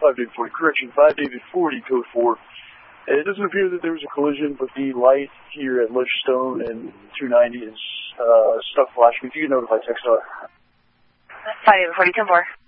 5 David 40, correction, 5 David 40, code 4. It doesn't appear that there was a collision, but the light here at Ledgestone and 290 is stuck flashing. If you could notify TechStar. 5 David 40, 10-4.